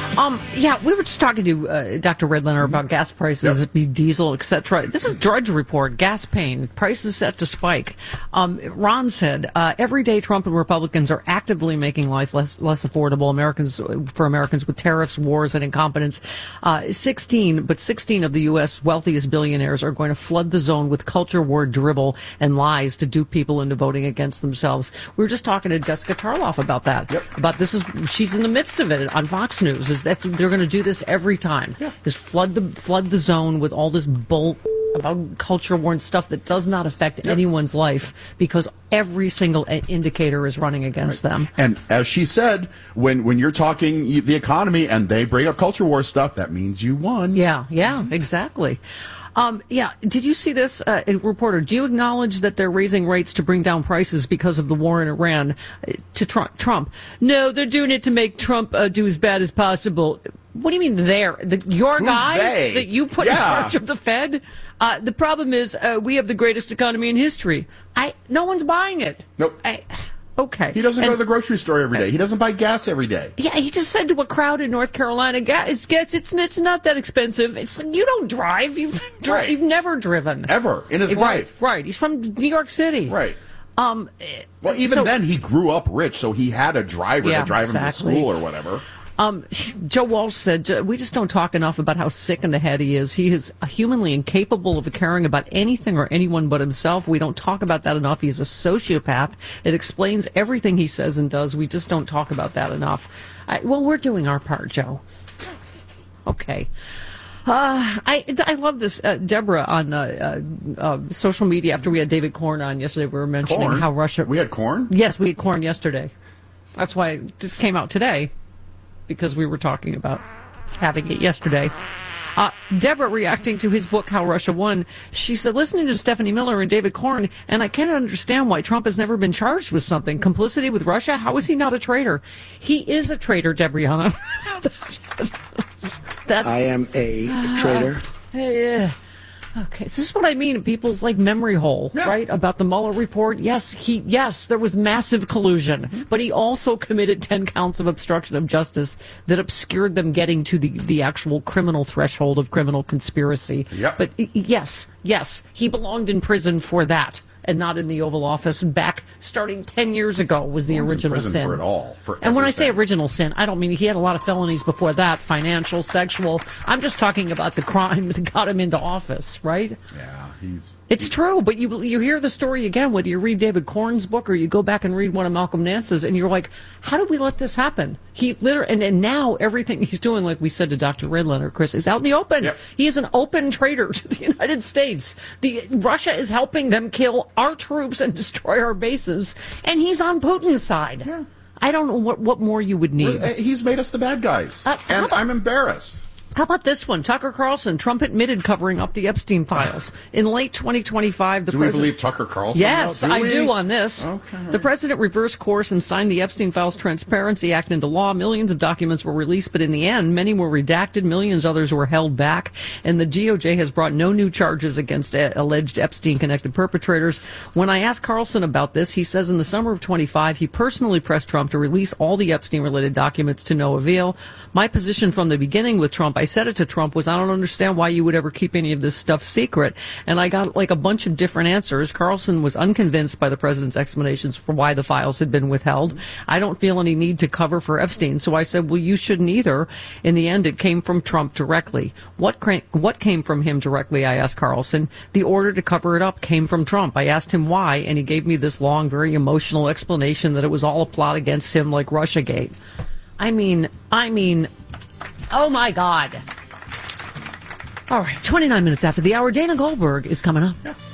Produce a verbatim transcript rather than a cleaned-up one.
Um, yeah, we were just talking to uh, Doctor Redlener about gas prices, yep. diesel, et cetera. This is Drudge Report, gas pain, prices set to spike. Um, Ron said, uh, every day Trump and Republicans are actively making life less less affordable Americans for Americans with tariffs, wars, and incompetence. Uh, sixteen, but sixteen of the U S wealthiest billionaires are going to flood the zone with culture war dribble and lies to dupe people into voting against themselves. We were just talking to Jessica Tarloff about that. Yep. About this is she's in the midst of it on Fox News. Is that they're going to do this every time? Yeah. Is flood the flood the zone with all this bull about culture war and stuff that does not affect yep. anyone's life because every single indicator is running against right. them. And as she said, when when you're talking the economy and they bring up culture war stuff, that means you won. Yeah, yeah, exactly. Um, yeah, did you see this, uh, reporter? Do you acknowledge that they're raising rates to bring down prices because of the war in Iran uh, to Trump? Trump? No, they're doing it to make Trump uh, do as bad as possible. What do you mean they're? The, your Who's guy they? that you put yeah. in charge of the Fed? Uh, the problem is uh, we have the greatest economy in history. I No one's buying it. Nope. I, Okay. He doesn't and, go to the grocery store every day. He doesn't buy gas every day. Yeah, he just said to a crowd in North Carolina, gas, gas it's it's not that expensive. It's like, you don't drive. You've right. you've never driven. Ever in his right, life. Right. He's from New York City. Right. Um, well, even so, then, he grew up rich, so he had a driver yeah, to drive exactly. him to school or whatever. Um, Joe Walsh said, we just don't talk enough about how sick in the head he is. He is humanly incapable of caring about anything or anyone but himself. We don't talk about that enough. He's a sociopath. It explains everything he says and does. We just don't talk about that enough. I, well, we're doing our part, Joe. Okay. Uh, I I love this. Uh, Deborah on uh, uh, uh, social media, after we had David Corn on yesterday, we were mentioning corn? how Russia... We had corn? Yes, we had corn yesterday. That's why it came out today. Because we were talking about having it yesterday. Uh, Deborah, reacting to his book, How Russia Won, she said, listening to Stephanie Miller and David Corn, and I can't understand why Trump has never been charged with something. Complicity with Russia? How is he not a traitor? He is a traitor, Debriana. That's, I am a traitor. Uh, Okay, this is what I mean. People's like memory hole, yeah. right? About the Mueller report. Yes, he. Yes, there was massive collusion, mm-hmm. but he also committed ten counts of obstruction of justice that obscured them getting to the the actual criminal threshold of criminal conspiracy. Yep. But yes, yes, he belonged in prison for that, and not in the Oval Office. Back starting ten years ago was the He was original in prison sin. For it all, for and when I everything. say original sin, I don't mean he had a lot of felonies before that, financial, sexual. I'm just talking about the crime that got him into office, right? Yeah, he's... It's true, but you you hear the story again, whether you read David Corn's book or you go back and read one of Malcolm Nance's, and you're like, how did we let this happen? He literally, and, and now everything he's doing, like we said to Doctor Redlener, Chris, is out in the open. Yep. He is an open traitor to the United States. The Russia is helping them kill our troops and destroy our bases, and he's on Putin's side. Yeah. I don't know what, what more you would need. He's made us the bad guys, Uh, and about- I'm embarrassed. How about this one? Tucker Carlson, Trump admitted covering up the Epstein files. In late twenty twenty-five, the Do president... we believe Tucker Carlson? Yes, now? Do I we? do on this. Okay. The president reversed course and signed the Epstein Files Transparency Act into law. Millions of documents were released, but in the end, many were redacted, millions others were held back, and the D O J has brought no new charges against uh, alleged Epstein-connected perpetrators. When I asked Carlson about this, he says in the summer of twenty-five, he personally pressed Trump to release all the Epstein-related documents to no avail. My position from the beginning with Trump, I said it to Trump, was I don't understand why you would ever keep any of this stuff secret. And I got like a bunch of different answers. Carlson was unconvinced by the president's explanations for why the files had been withheld. I don't feel any need to cover for Epstein. So I said, well, you shouldn't either. In the end, it came from Trump directly. What, cra- what came from him directly, I asked Carlson. The order to cover it up came from Trump. I asked him why, and he gave me this long, very emotional explanation that it was all a plot against him like Russiagate. I mean, I mean, oh my God. All right, twenty-nine minutes after the hour, Dana Goldberg is coming up. Yeah.